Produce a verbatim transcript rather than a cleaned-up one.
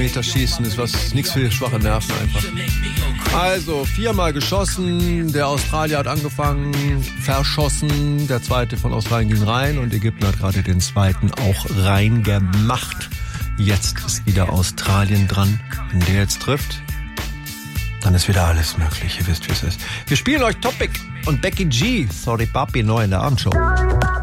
Elfmeterschießen ist was, ist nichts für schwache Nerven einfach. Also, viermal geschossen, der Australier hat angefangen, verschossen, der zweite von Australien ging rein und Ägypten hat gerade den zweiten auch reingemacht. Jetzt ist wieder Australien dran. Wenn der jetzt trifft, dann ist wieder alles möglich. Ihr wisst, wie es ist. Wir spielen euch Topic und Becky G. Sorry Papi, neu in der Abendshow.